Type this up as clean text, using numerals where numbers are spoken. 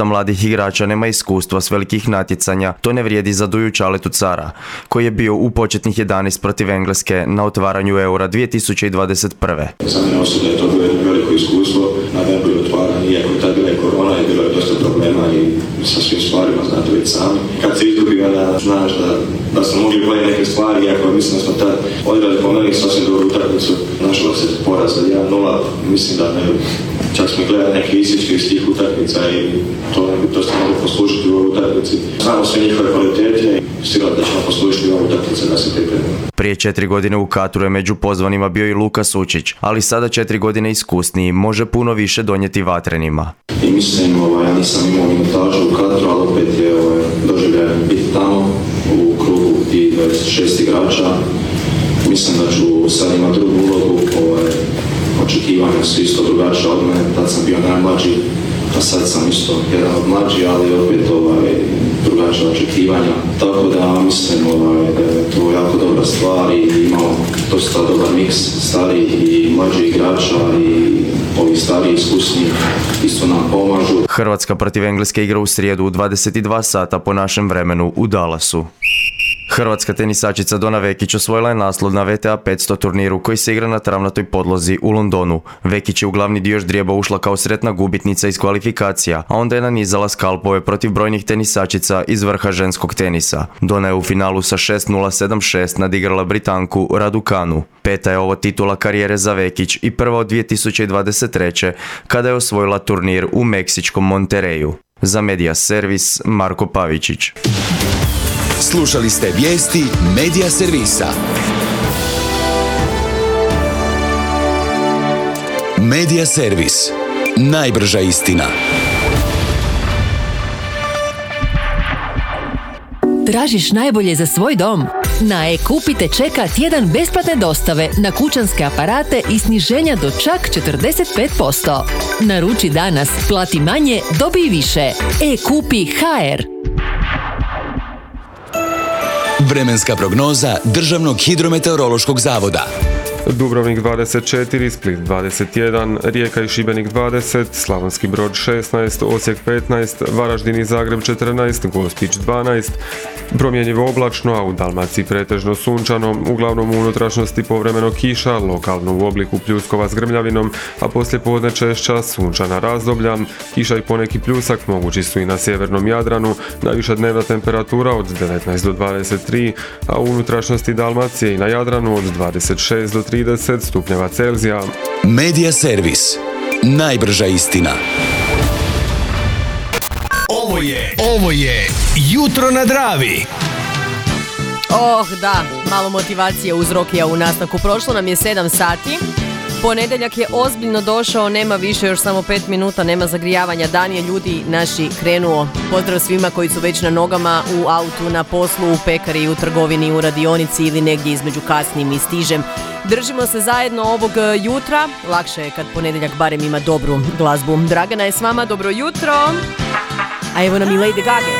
dosta mladih igrača nema iskustva s velikih natjecanja, to ne vrijedi za Duju Čaletu Cara, koji je bio u početnih 11 protiv Engleske na otvaranju Eura 2021. Za mene osobno je to bilo jedno veliko iskustvo na Wembley otvaranju, iako je tad bila i korona i bilo je dosta problema i sa svim stvarima, znate već sami. Kad se izgubi, onda znaš da smo mogli gledati neke stvari, iako mislim da smo tad odigrali po meni sasvim dobru utakmicu. Našlo se poraz od 1-0, mislim da ne, čak smo gledali neke izvješće iz tih utakmica i to ste mogli poslušati u ovoj utakmici. Znamo sve njihove kvalitete i sigurno da ćemo poslušati u ovoj utakmici da se pripremimo. Prije 4 godine u Katru je među pozvanima bio i Luka Sučić, ali sada 4 godine iskusniji može puno više donijeti vatrenima. I mislim, ja nisam imao minutažu u Katru, ali opet je doživljajem biti tamo u krugu i 26 igrača. Mislim da ću sad imati drugu ulogu, očekivanja su isto drugačije od mene, tad sam bio najmlađi, a sad sam isto jedan od mlađi, ali opet drugačije očekivanja. Tako da mislim da je to jako dobra stvar i imamo dosta dobar miks starih i mlađih igrača i ovi stariji iskusni isto nam pomažu. Hrvatska protiv Engleske igra u srijedu u 22 sata po našem vremenu u Dallasu. Hrvatska tenisačica Dona Vekić osvojila je naslov na WTA 500 turniru koji se igra na travnatoj podlozi u Londonu. Vekić je u glavni dio ždrijeba ušla kao sretna gubitnica iz kvalifikacija, a onda je nanizala skalpove protiv brojnih tenisačica iz vrha ženskog tenisa. Dona je u finalu sa 6-0, 7-6 nadigrala Britanku Raducanu. Peta je ovo titula karijere za Vekić i prva od 2023. kada je osvojila turnir u meksičkom Monterreyu. Za Media Servis Marko Pavičić. Slušali ste vijesti Media Servisa. Media Servis. Najbrža istina. Tražiš najbolje za svoj dom? Na e-Kupi te čeka tjedan besplatne dostave na kućanske aparate i sniženja do čak 45%. Naruči danas, plati manje, dobij više. E-Kupi HR. Vremenska prognoza Državnog hidrometeorološkog zavoda. Dubrovnik 24, Split 21, Rijeka i Šibenik 20, Slavonski Brod 16, Osijek 15, Varaždin i Zagreb 14, Gospić 12, promjenjivo oblačno, a u Dalmaciji pretežno sunčano, uglavnom u unutrašnjosti povremeno kiša, lokalno u obliku pljuskova s grmljavinom, a poslije podne češća sunčana razdoblja, kiša i poneki pljusak mogući su i na sjevernom Jadranu, najviša dnevna temperatura od 19 do 23, a u unutrašnjosti Dalmacije i na Jadranu od 26 do 30 stupnjeva Celzija. Media Servis. Najbrža istina. Ovo je Jutro na Dravi. Da, malo motivacije uz Rokija u nastavku. Prošlo nam je 7 sati. Ponedjeljak je ozbiljno došao, nema više, još samo 5 minuta, nema zagrijavanja. Dan je ljudi naši krenuo. Pozdrav svima koji su već na nogama, u autu, na poslu, u pekari, u trgovini, u radionici ili negdje između kasnim i stižem. Držimo se zajedno ovog jutra. Lakše je kad ponedjeljak barem ima dobru glazbu. Dragana je s vama, dobro jutro. A evo nam i Lady Gaga.